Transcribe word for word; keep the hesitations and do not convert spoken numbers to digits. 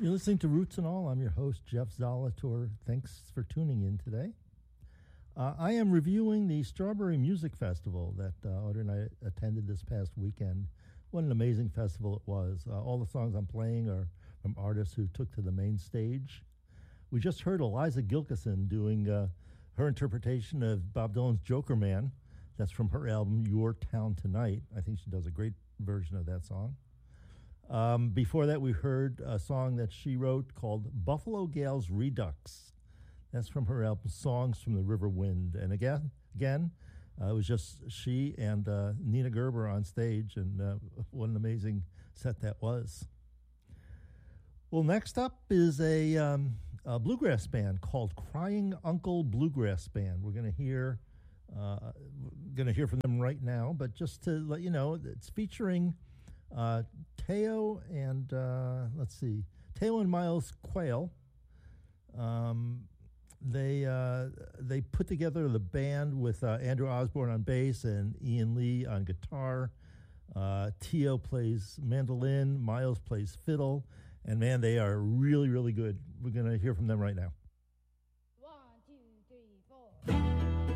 You're listening to Roots and All. I'm your host, Jeff Zalator. Thanks for tuning in today. Uh, I am reviewing the Strawberry Music Festival that uh, Audrey and I attended this past weekend. What an amazing festival it was. Uh, all the songs I'm playing are from artists who took to the main stage. We just heard Eliza Gilkyson doing uh, her interpretation of Bob Dylan's Joker Man. That's from her album, Your Town Tonight. I think she does a great version of that song. Um, before that, we heard a song that she wrote called Buffalo Gals Redux. That's from her album, Songs from the River Wind. And again, again, uh, it was just she and uh, Nina Gerber on stage, and uh, what an amazing set that was. Well, next up is a, um, a bluegrass band called Crying Uncle Bluegrass Band. We're going to hear, uh, going to hear from them right now, but just to let you know, it's featuring uh, Teo and uh, let's see, Teo and Miles Quayle. Um, They uh, they put together the band with uh, Andrew Osborne on bass and Ian Lee on guitar. Uh, Teo plays mandolin, Miles plays fiddle, and man, they are really, really good. We're going to hear from them right now.